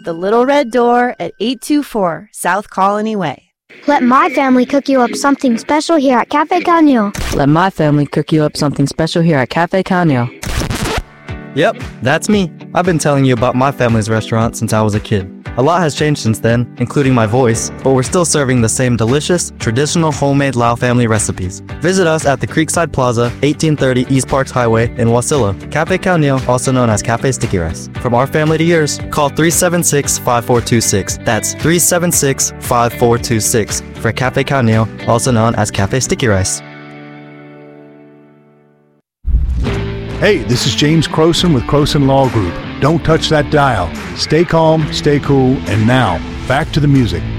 The Little Red Door at 824 South Colony Way. Let my family cook you up something special here at Cafe Canio. Let my family cook you up something special here at Cafe Canio. Yep, that's me. I've been telling you about my family's restaurant since I was a kid. A lot has changed since then, including my voice, but we're still serving the same delicious, traditional homemade Lao family recipes. Visit us at the Creekside Plaza, 1830 East Parks Highway in Wasilla. Cafe Canio, also known as Cafe Sticky Rice. From our family to yours, call 376-5426. That's 376-5426 for Cafe Canio, also known as Cafe Sticky Rice. Hey, this is James Croson with Croson Law Group. Don't touch that dial. Stay calm, stay cool, and now, back to the music.